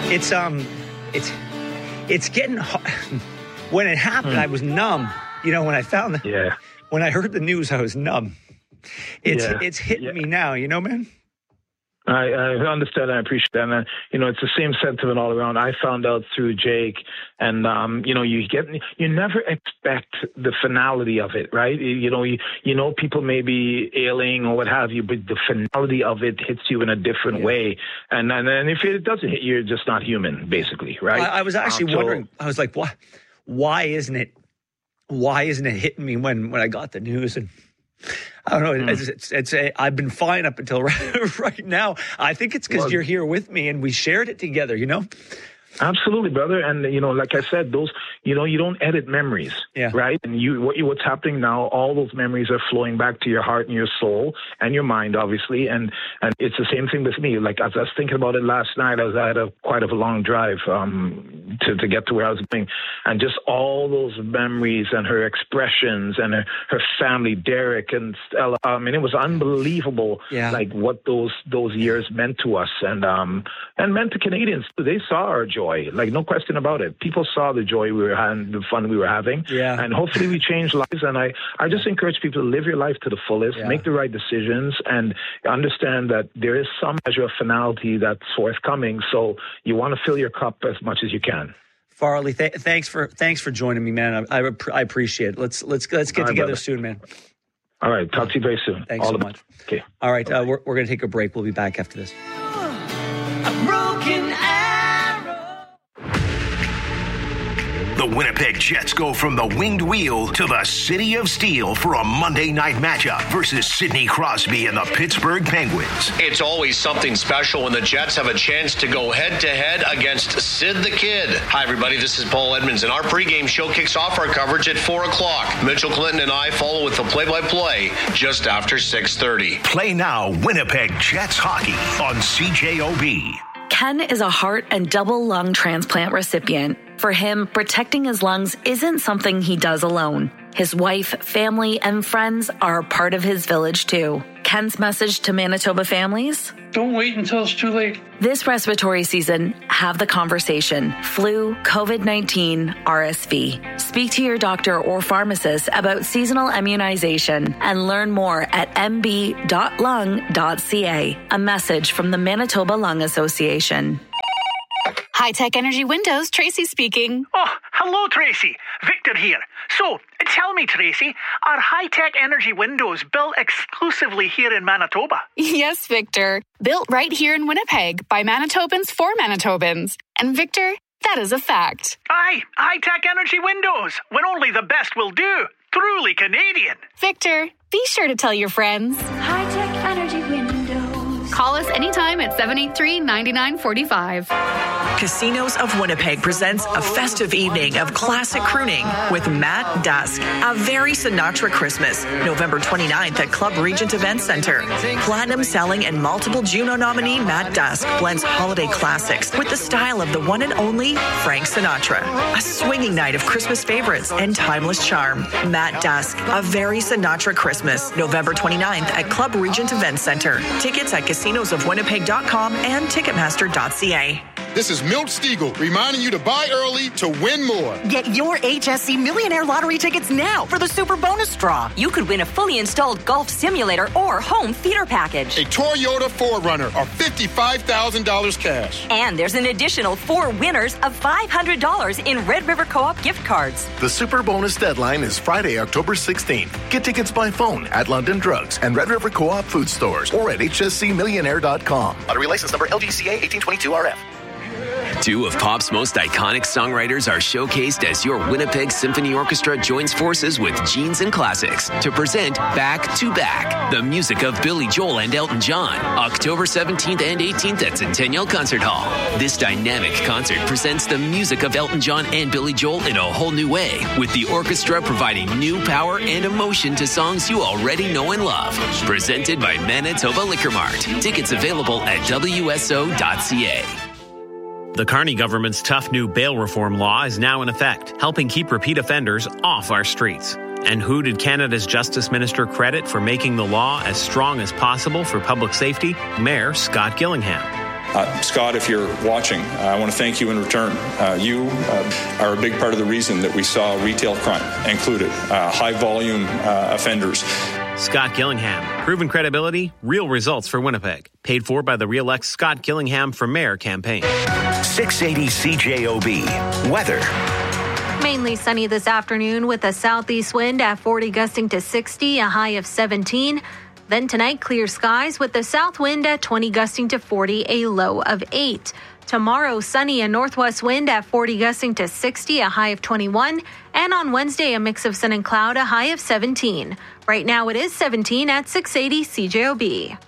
It's getting hard. When it happened, I was numb. You know, when I found when I heard the news, I was numb. It's hitting me now, you know, man. I understand. I appreciate that. And, it's the same sentiment all around. I found out through Jake, and you never expect the finality of it, right? People may be ailing or what have you, but the finality of it hits you in a different way. And if it doesn't hit you, you're just not human, basically, right? I was actually wondering. I was like, what? Why isn't it hitting me when I got the news? And I don't know. I've been fine up until right now. I think it's because you're here with me and we shared it together, you know? Absolutely, brother. And, like I said, those, you don't edit memories, right? And what's happening now, all those memories are flowing back to your heart and your soul and your mind, obviously. And it's the same thing with me. Like, as I was thinking about it last night, I had quite a long drive to get to where I was going. And just all those memories and her expressions and her family, Derek and Stella. I mean, it was unbelievable, like what those years meant to us and meant to Canadians. They saw our joy. Like, no question about it. People saw the joy we were having, the fun we were having. Yeah. And hopefully we changed lives. And I just encourage people to live your life to the fullest, make the right decisions, and understand that there is some measure of finality that's forthcoming. So you want to fill your cup as much as you can. Farley, thanks for joining me, man. I appreciate it. Let's get together soon, man. All right. Talk to you very soon. Thanks so much. Okay. All right. We're going to take a break. We'll be back after this. A broken The Winnipeg Jets go from the winged wheel to the City of Steel for a Monday night matchup versus Sidney Crosby and the Pittsburgh Penguins. It's always something special when the Jets have a chance to go head-to-head against Sid the Kid. Hi, everybody. This is Paul Edmonds, and our pregame show kicks off our coverage at 4 o'clock. Mitchell Clinton and I follow with the play-by-play just after 6:30. Play now Winnipeg Jets hockey on CJOB. Ken is a heart and double lung transplant recipient. For him, protecting his lungs isn't something he does alone. His wife, family, and friends are a part of his village too. Ken's message to Manitoba families? Don't wait until it's too late. This respiratory season, have the conversation. Flu, COVID-19, RSV. Speak to your doctor or pharmacist about seasonal immunization and learn more at mb.lung.ca. A message from the Manitoba Lung Association. High-Tech Energy Windows, Tracy speaking. Oh, hello, Tracy. Victor here. So, tell me, Tracy, are High-Tech Energy Windows built exclusively here in Manitoba? Yes, Victor. Built right here in Winnipeg by Manitobans for Manitobans. And Victor, that is a fact. Aye, High-Tech Energy Windows, when only the best will do. Truly Canadian. Victor, be sure to tell your friends. High-Tech Energy Windows. Call us anytime at 783-9945. Casinos of Winnipeg presents a festive evening of classic crooning with Matt Dusk. A very Sinatra Christmas, November 29th at Club Regent Event Center. Platinum selling and multiple Juno nominee Matt Dusk blends holiday classics with the style of the one and only Frank Sinatra. A swinging night of Christmas favorites and timeless charm. Matt Dusk, A Very Sinatra Christmas, November 29th at Club Regent Event Center. Tickets at casinosofwinnipeg.com and Ticketmaster.ca. This is Milt Stiegel reminding you to buy early to win more. Get your HSC Millionaire Lottery tickets now for the Super Bonus Draw. You could win a fully installed golf simulator or home theater package. A Toyota 4Runner or $55,000 cash. And there's an additional 4 winners of $500 in Red River Co-op gift cards. The Super Bonus deadline is Friday, October 16th. Get tickets by phone at London Drugs and Red River Co-op food stores or at hscmillionaire.com. Lottery license number LGCA 1822RF. Two of pop's most iconic songwriters are showcased as your Winnipeg Symphony Orchestra joins forces with Genes and Classics to present Back to Back, the music of Billy Joel and Elton John, October 17th and 18th at Centennial Concert Hall. This dynamic concert presents the music of Elton John and Billy Joel in a whole new way, with the orchestra providing new power and emotion to songs you already know and love. Presented by Manitoba Liquor Mart. Tickets available at WSO.ca. The Carney government's tough new bail reform law is now in effect, helping keep repeat offenders off our streets. And who did Canada's Justice Minister credit for making the law as strong as possible for public safety? Mayor Scott Gillingham. Scott, if you're watching, I want to thank you in return. You are a big part of the reason that we saw retail crime included, high-volume offenders. Scott Gillingham. Proven credibility, real results for Winnipeg. Paid for by the Re-elect Scott Gillingham for Mayor campaign. 680 CJOB. Weather. Mainly sunny this afternoon with a southeast wind at 40 gusting to 60, a high of 17. Then tonight, clear skies with the south wind at 20 gusting to 40, a low of 8. Tomorrow, sunny and northwest wind at 40 gusting to 60, a high of 21. And on Wednesday, a mix of sun and cloud, a high of 17. Right now, it is 17 at 680 CJOB.